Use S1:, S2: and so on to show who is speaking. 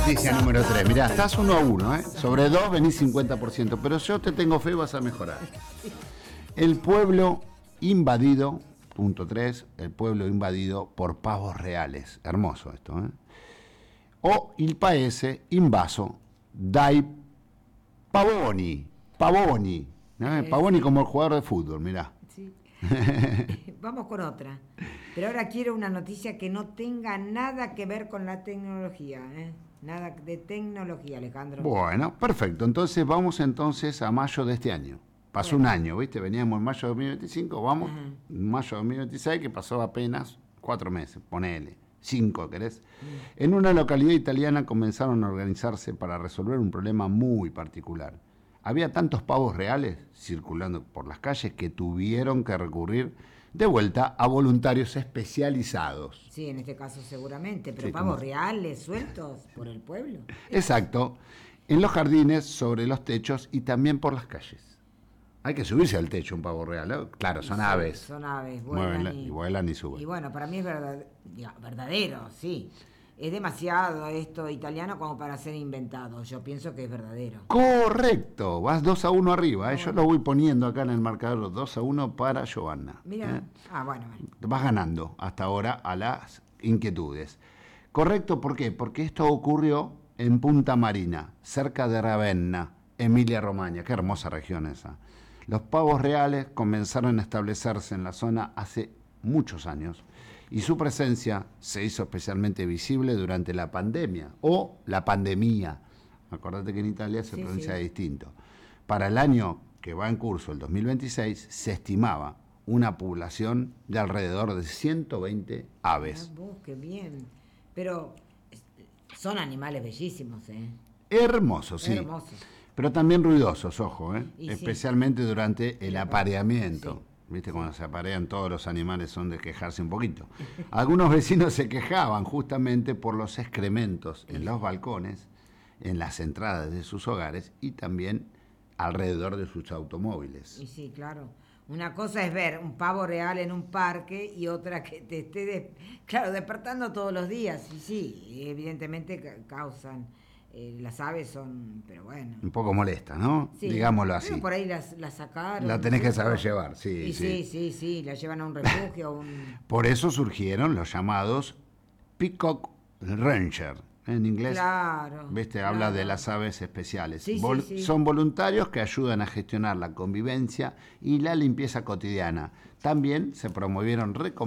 S1: noticia número 3. Mirá, estás 1-1, ¿eh? Sobre 2 venís 50%, pero yo te tengo fe y vas a mejorar. El pueblo invadido, punto 3, el pueblo invadido por pavos reales. Hermoso esto, ¿eh? O il paese invaso dai pavoni. Pavoni. ¿No? Pavoni como el jugador de fútbol, mirá.
S2: Sí. Vamos con otra. Pero ahora quiero una noticia que no tenga nada que ver con la tecnología, ¿eh? Nada de tecnología, Alejandro.
S1: Bueno, perfecto. Entonces vamos a mayo de este año. Pasó un año, ¿viste? Veníamos en mayo de 2025, vamos en mayo de 2026, que pasó apenas 4 meses, ponele, 5, ¿querés? En una localidad italiana comenzaron a organizarse para resolver un problema muy particular. Había tantos pavos reales circulando por las calles que tuvieron que recurrir de vuelta a voluntarios especializados.
S2: Sí, en este caso seguramente, pero
S1: Sí,
S2: pavos
S1: como...
S2: reales sueltos por el pueblo.
S1: Exacto, en los jardines, sobre los techos y también por las calles. Hay que subirse al techo un pavo real, ¿eh? Claro, son aves.
S2: Son aves,
S1: vuelan y suben.
S2: Y bueno, para mí es verdadero, sí. Es demasiado esto italiano como para ser inventado. Yo pienso que es verdadero.
S1: Correcto, vas 2-1 arriba. Yo lo voy poniendo acá en el marcador 2-1 para Giovanna.
S2: Mira, bueno.
S1: Vas ganando hasta ahora a las inquietudes. Correcto, ¿por qué? Porque esto ocurrió en Punta Marina, cerca de Ravenna, Emilia-Romagna. Qué hermosa región esa. Los pavos reales comenzaron a establecerse en la zona hace muchos años y su presencia se hizo especialmente visible durante la pandemia o la pandemia. Acordate que en Italia se pronuncia distinto. Para el año que va en curso, el 2026, se estimaba una población de alrededor de 120 aves.
S2: Vos, qué bien. Pero son animales bellísimos, ¿eh?
S1: Hermosos, sí.
S2: Hermosos.
S1: Pero también ruidosos, ojo, ¿eh?
S2: Y
S1: especialmente durante el apareamiento.
S2: Sí.
S1: ¿Viste? Cuando se aparean todos los animales son de quejarse un poquito. Algunos vecinos se quejaban justamente por los excrementos en los balcones, en las entradas de sus hogares y también alrededor de sus automóviles.
S2: Y sí, claro. Una cosa es ver un pavo real en un parque y otra que te esté, despertando todos los días. Y sí, evidentemente causan... las aves son, pero bueno.
S1: Un poco molestas, ¿no?
S2: Sí,
S1: digámoslo así.
S2: pero por ahí las sacaron.
S1: La tenés que saber llevar, sí.
S2: Y sí, la llevan a un refugio.
S1: Por eso surgieron los llamados Peacock Ranger. En inglés,
S2: claro,
S1: ¿viste? Habla de las aves especiales.
S2: Sí.
S1: Son voluntarios que ayudan a gestionar la convivencia y la limpieza cotidiana. También se promovieron